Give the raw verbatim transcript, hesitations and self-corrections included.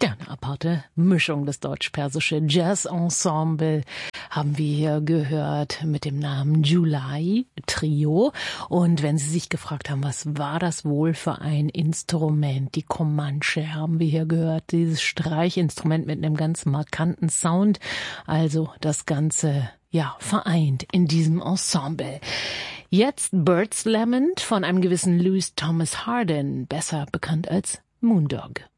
Ja, eine aparte Mischung. Das deutsch-persische Jazz-Ensemble haben wir hier gehört mit dem Namen July Trio. Und wenn Sie sich gefragt haben, was war das wohl für ein Instrument? Die Comanche haben wir hier gehört, dieses Streichinstrument mit einem ganz markanten Sound. Also das Ganze, ja, vereint in diesem Ensemble. Jetzt Birds Lament von einem gewissen Louis Thomas Harden, besser bekannt als Moondog.